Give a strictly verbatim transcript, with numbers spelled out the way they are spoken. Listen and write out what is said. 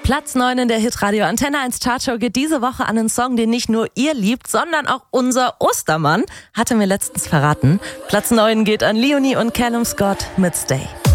Platz neun in der Hitradio Antenne eins Chartshow geht diese Woche an einen Song, den nicht nur ihr liebt, sondern auch unser Ostermann, hatte mir letztens verraten. Platz neun geht an Leonie und Callum Scott mit Stay.